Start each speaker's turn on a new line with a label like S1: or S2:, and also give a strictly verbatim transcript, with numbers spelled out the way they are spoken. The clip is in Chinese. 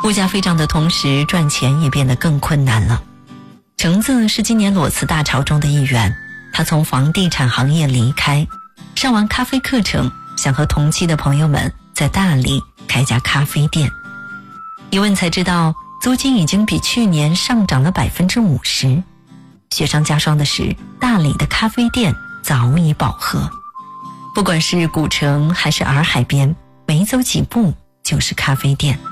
S1: 物价飞涨的同时，赚钱也变得更困难了。橙子是今年裸辞大潮中的一员，他从房地产行业离开，上完咖啡课程，想和同期的朋友们在大理开家咖啡店。一问才知道，租金已经比去年上涨了百分之五十。雪上加霜的是，大理的咖啡店早已饱和。不管是古城还是洱海边，没走几步就是咖啡店。